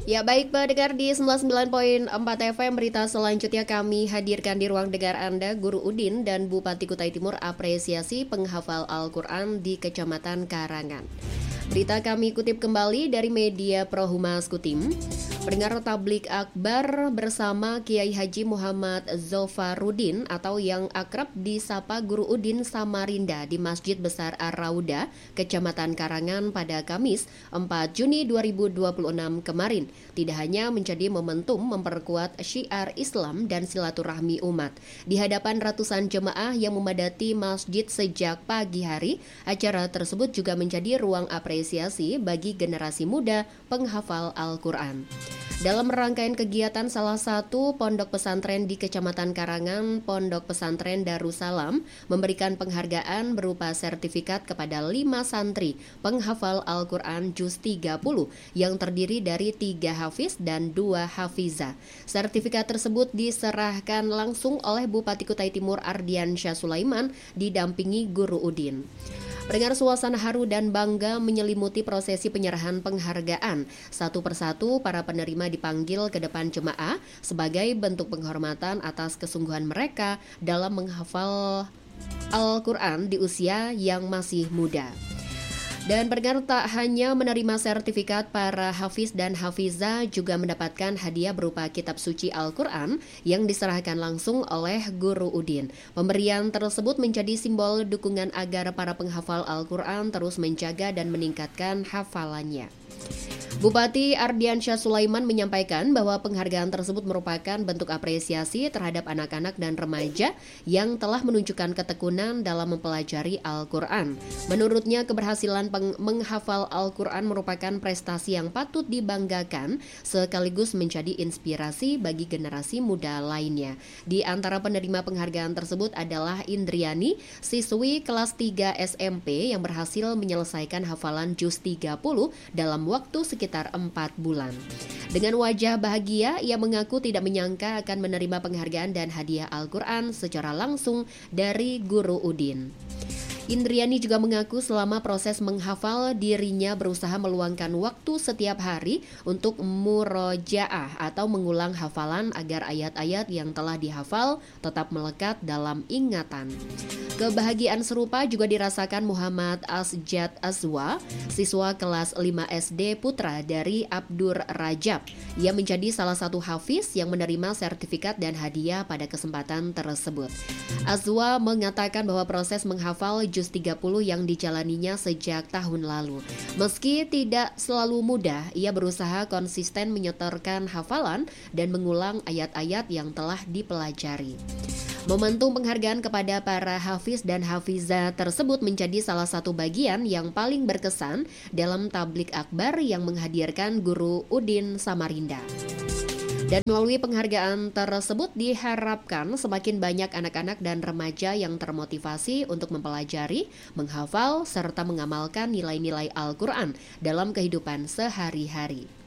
Ya baik pendengar di 99,4 FM, berita selanjutnya kami hadirkan di ruang dengar Anda. Guru Udin dan Bupati Kutai Timur apresiasi penghafal Al-Quran di Kecamatan Karangan. Berita kami kutip kembali dari media Pro Humas Kutim. Pendengar tablik akbar bersama Kiai Haji Muhammad Zofarudin atau yang akrab disapa Guru Udin Samarinda di Masjid Besar Ar-Rauda, Kecamatan Karangan pada Kamis 4 Juni 2026 kemarin tidak hanya menjadi momentum memperkuat syiar Islam dan silaturahmi umat. Di hadapan ratusan jemaah yang memadati masjid sejak pagi hari, acara tersebut juga menjadi ruang apresiasi bagi generasi muda penghafal Al-Quran. Dalam rangkaian kegiatan salah satu pondok pesantren di Kecamatan Karangan, Pondok Pesantren Darussalam memberikan penghargaan berupa sertifikat kepada 5 santri penghafal Al-Quran Juz 30 yang terdiri dari 3 hafiz dan 2 hafiza. Sertifikat tersebut diserahkan langsung oleh Bupati Kutai Timur Ardiansyah Sulaiman didampingi Guru Udin. Pendengar, suasana haru dan bangga menyelimuti prosesi penyerahan penghargaan. Satu persatu para penerima dipanggil ke depan jemaah sebagai bentuk penghormatan atas kesungguhan mereka dalam menghafal Al-Quran di usia yang masih muda. Dan pendengar, tak hanya menerima sertifikat, para hafiz dan hafiza juga mendapatkan hadiah berupa kitab suci Al-Quran yang diserahkan langsung oleh Guru Udin. Pemberian tersebut menjadi simbol dukungan agar para penghafal Al-Quran terus menjaga dan meningkatkan hafalannya. Bupati Ardiansyah Sulaiman menyampaikan bahwa penghargaan tersebut merupakan bentuk apresiasi terhadap anak-anak dan remaja yang telah menunjukkan ketekunan dalam mempelajari Al-Quran. Menurutnya, keberhasilan menghafal Al-Quran merupakan prestasi yang patut dibanggakan sekaligus menjadi inspirasi bagi generasi muda lainnya. Di antara penerima penghargaan tersebut adalah Indriani, siswi kelas 3 SMP yang berhasil menyelesaikan hafalan Juz 30 dalam waktu sekitar 4 bulan. Dengan wajah bahagia, ia mengaku tidak menyangka akan menerima penghargaan dan hadiah Al-Quran secara langsung dari Guru Udin. Indriani juga mengaku selama proses menghafal, dirinya berusaha meluangkan waktu setiap hari untuk murojaah atau mengulang hafalan agar ayat-ayat yang telah dihafal tetap melekat dalam ingatan. Kebahagiaan serupa juga dirasakan Muhammad Asjad Azwa, siswa kelas 5 SD putra dari Abdur Rajab. Ia menjadi salah satu hafiz yang menerima sertifikat dan hadiah pada kesempatan tersebut. Azwa mengatakan bahwa proses menghafal Juz 30 yang dijalaninya sejak tahun lalu. Meski tidak selalu mudah, ia berusaha konsisten menyetorkan hafalan dan mengulang ayat-ayat yang telah dipelajari. Momentum penghargaan kepada para hafiz dan hafiza tersebut menjadi salah satu bagian yang paling berkesan dalam tablik akbar yang menghadirkan Guru Udin Samarinda. Dan melalui penghargaan tersebut diharapkan semakin banyak anak-anak dan remaja yang termotivasi untuk mempelajari, menghafal, serta mengamalkan nilai-nilai Al-Quran dalam kehidupan sehari-hari.